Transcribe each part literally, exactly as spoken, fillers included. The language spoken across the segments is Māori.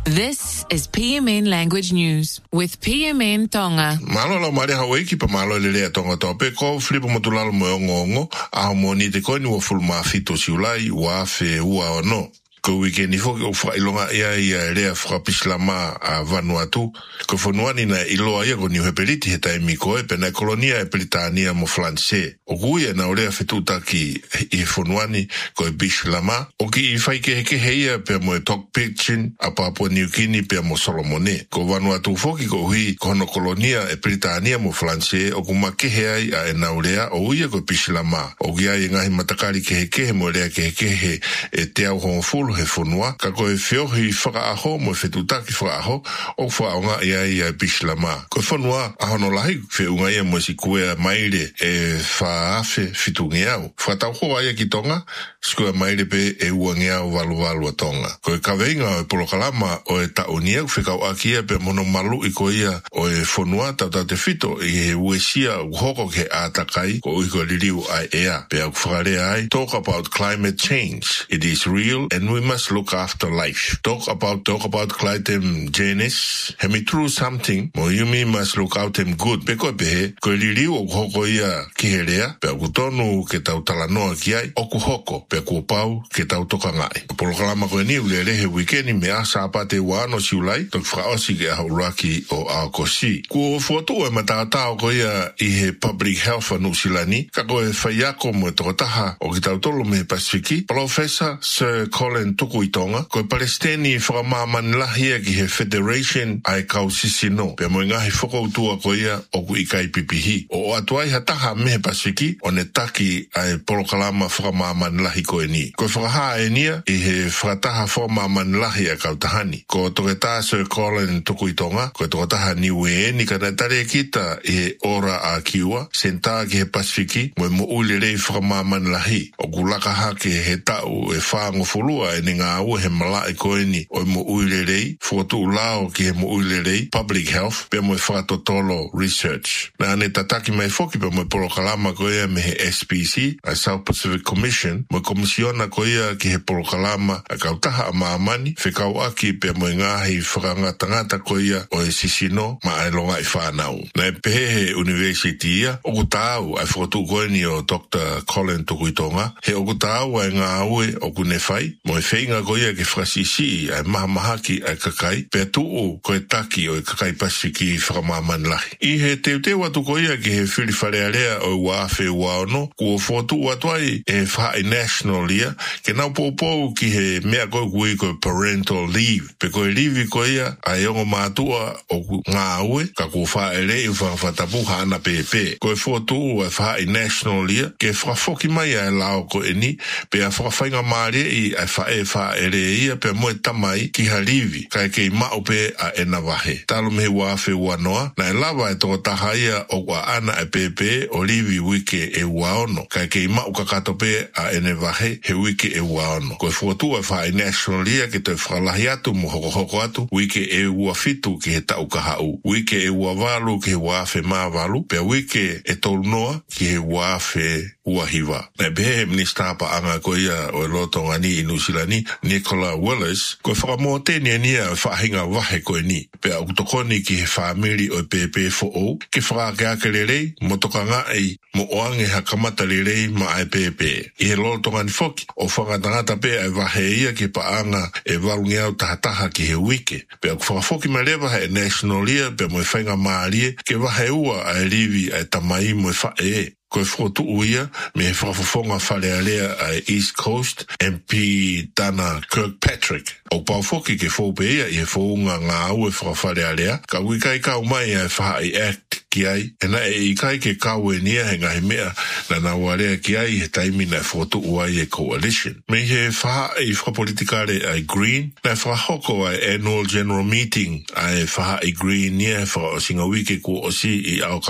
This is P M N Language News with P M N Tonga. Malo la mare Hawaii ki pa malo le le Tonga tope ko flipo motulalo mo ngongo a moni te ko ni wo fulma fito siulai wa fe ua ono. Ko weekend ifo o fra ilonga ia ia le fra pislama a Vanuatu ko fonuani na iloa ia ko ni hepeliti heta emiko e pena kolonia e Britania mo France o guia na ole fetuta ki i fonuani ko e pislama o ki i fai ke ke heia pe mo tok pitchin a Papua New Guinea pe mo Solomone ko Vanuatu foki ko hui kono kolonia e Britania mo France o kuma ke hei a e naulea o ia ko pislama o gia i ngahi matakari ke ke mo le ke ke e te au honfulu he fonua ka ko e fiohi whaka aho mo fetutaki whaka aho o whaonga ia ia pislama ko fonua ahono lahi whiunga ia mo si kue maire e whaafe fitungeau whatau hoa ia ki Tonga skua maire pe e uangeau walu walu a Tonga ko e kaweinga o e polokalama o e taunia whikau akia pe mono malu i ko ia o e fonua tau tau te fito i he uesia uhoko ke atakai ko uiko liriu ai ea pe au whakarea ai talk about climate change. It is real and we must look after life. Talk about talk about climate Janice. Hemi true something. Mo yumi must look out them good. Peko pehe ko liriu o hoko ia kiherea pe ku tonu ke tau talanoa ki ai o ku hoko pe ku pau ke tau toka ngai. Polokalama ko ni ulele he weekend me asa apate wano siulai tok fra osi ke hauraki o akosi. Ku foto e matata ko ia i he public health anu silani ka ko e faiako mo totaha o ki tau tolo me Pasifiki. Professor Sir Colin Tukuitonga ko Palestini whakamaman lahia ki he Federation ai kausisino pe mo ngahi whakautua ko ia o ku ikai pipihi o atuai hataha mehe Pasifiki o ne taki ai polokalama whakamaman lahi ko e ni ko whakaha e nia i he whakataha whakamaman lahi a kautahani ko toketa Sir Colin Tukuitonga ko toketaha niwe e ni kana tare kita i he ora a kiwa senta ki he Pasifiki mo mo ule rei whakamaman lahi o kulakaha ki he tau e whaango fulua e ni ngā ua he malai koe ni o mo uirerei whotu lao ki he mo uirerei public health pe mo e whakatotolo research. Na ane tataki mai foki pe mo e polokalama koe me he S P C a South Pacific Commission mo komisiona koe ki he polokalama a kautaha a maamani whekau aki pe mo e ngahi whakangatangata koe o e sisino ma ai longa i whanau. Na e pehe he university ia o kutau ai whotu koe ni o Doctor Colin Tukuitonga he o kutau ai ngā ue o kune whai mo e whainga koia ke whakasisi ai maha mahaki ai kakai pe tuu koe taki o e kakai Pasifiki whakamaman lahi. I he teo teo atu koia ke he whiri wharearea o uawhe uaono kua whotu atuai e whaai national ia ke nau pōpou ki he mea koe kui koe parental leave pe koe leave koia ai ongo mātua o ngā ue ka kua whae rei u whakawhatapu hana pepe koe whotu ai whaai national ia ke whakafoki mai ai lao koe ni pe a whakawhainga maare i ai whae whae rei ia pe moe tamai ki harivi kai kei mao pe a ena wahe. Talo me wawhe wanoa na e lawa e toko taha ia o kwa ana e pepe o livi wike e waono kai kei mao kakato pe a ene wahe he wike e waono. Koe fuatua e whae national ia ke te whalahi atu mo hoko hoko atu wike e ua fitu ki he tau kahau wike e ua walu ki he wawhe maa walu pe wike e tolu noa ki he wawhe ua hiwa. Na e behe minister pa anga ko ia o loto ngani i Nusilani Nicola Willis ko whakamote ni ania whahinga wahe koe ni pe au tokoni ki he whamiri o P P F O ki whakakeake lerei motoka ngai mo oange hakamata lerei ma ai P P i he loto ngani foki o whakatangata pe ai wahe ia ki pa anga e walungi au tahataha ki he wike pe au whakafoki mai lewa he national ia pe mo e whainga maarie ke wahe ua ai rivi ai tamai mo e whae koe whotu uia me he whakafonga whalealea ai East Coast M P Dana Kirkpatrick. O pau foki ke whopea i he whounga ngā ue whakawhalealea ka wikai kau mai ai whai act ki ai e na e i kai ke kau e nia he ngahi mea na na warea ki ai he taimi na whotu uai e coalition. Me he wha i whakapolitikare ai Green na whakahoko ai annual general meeting ai wha i Green nia wha o singa wike ko osi i Aukalani.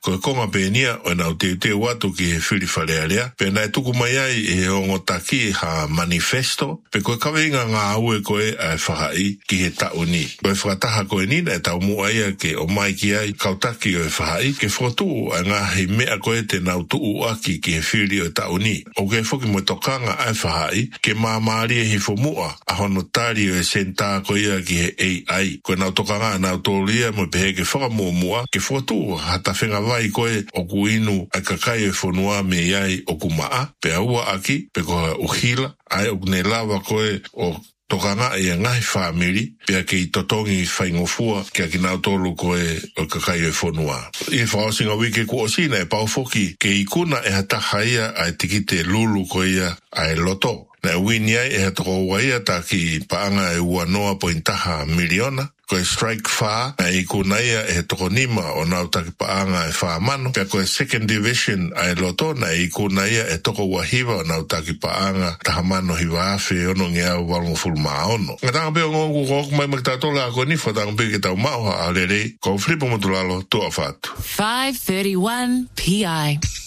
ko konga penia o na te te watu ki he whiri whare alea. Pe nai tuku mai ai e ongo taki ha manifesto. Pe koe kawinga ngā aue koe ai whahai ki he tauni. Koe whakataha koe nina e tau mua ia ke o mai ki ai kautaki o e whahai. Ke whotu a ngā hei mea koe te nau tuu aki ki he whiri o tauni. O ke whoki mo tokanga ai whahai ke māmaari e hi whomua a hono tari o e senta koe ia ki he A I. Koe nau tokanga nau tōlia mo pehe ke whakamua ke whotu hata whenga vai koe o ku inu ai kakai e whonua me iai o ku maa. Pe aua aki, pe koe o hila, ai o ne lawa koe o tokanga e ngai whamiri, pia ke i totongi whaingofua kia ki nau tolu koe o kakai e whonua. I whaosinga wike ku o sina e paufoki ke i kuna e hataha ia ai tikite lulu koe ia ai loto. Na wini ai e hatoko waia ta ki paanga e ua noa pointaha miliona. Koe strike wha, na i kuna ia e toko nima o nau taki paanga e wha mano. Pia koe second division ai loto, na i kuna ia e toko wahiva o nau taki paanga taha mano hiwa afe ono ngea walungu fulma ono. Nga tanga peo ngongu koko mai makitatola ako nifo tanga peo ki tau mauha a lere, ko flipo motulalo tua fatu. five thirty-one P I